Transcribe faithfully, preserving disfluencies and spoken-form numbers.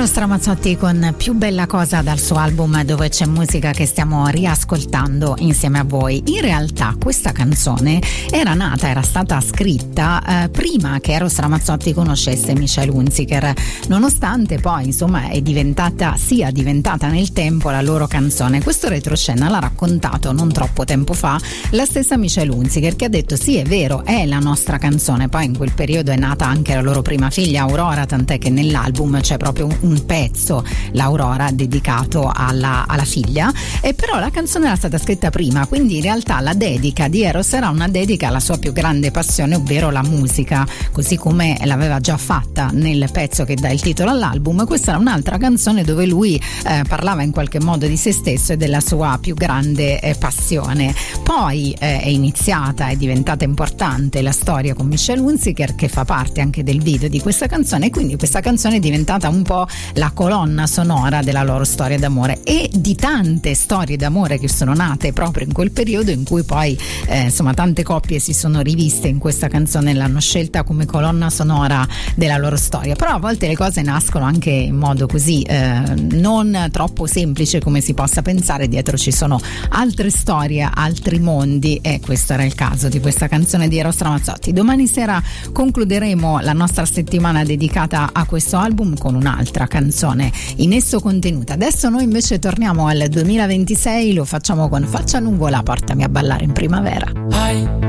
Eros Ramazzotti con Più bella cosa dal suo album Dove c'è musica, che stiamo riascoltando insieme a voi. In realtà questa canzone era nata, era stata scritta eh, prima che Eros Ramazzotti conoscesse Michelle Hunziker, nonostante poi insomma è diventata, sia diventata nel tempo la loro canzone. Questo retroscena l'ha raccontato non troppo tempo fa la stessa Michelle Hunziker, che ha detto sì, è vero, è la nostra canzone. Poi in quel periodo è nata anche la loro prima figlia Aurora, tant'è che nell'album c'è proprio un pezzo, l'Aurora, dedicato alla, alla figlia, e però la canzone era stata scritta prima, quindi in realtà la dedica di Eros era una dedica alla sua più grande passione, ovvero la musica, così come l'aveva già fatta nel pezzo che dà il titolo all'album. Questa era un'altra canzone dove lui eh, parlava in qualche modo di se stesso e della sua più grande eh, passione. Poi eh, è iniziata, è diventata importante la storia con Michelle Hunziker, che fa parte anche del video di questa canzone, e quindi questa canzone è diventata un po' la colonna sonora della loro storia d'amore e di tante storie d'amore che sono nate proprio in quel periodo, in cui poi eh, insomma tante coppie si sono riviste in questa canzone e l'hanno scelta come colonna sonora della loro storia. Però a volte le cose nascono anche in modo così eh, non troppo semplice come si possa pensare, dietro ci sono altre storie, altri mondi, e questo era il caso di questa canzone di Eros Ramazzotti. Domani sera concluderemo la nostra settimana dedicata a questo album con un'altra canzone in esso contenuta. Adesso noi invece torniamo al duemilaventisei, lo facciamo con Faccia Nuvola, Portami a ballare in primavera.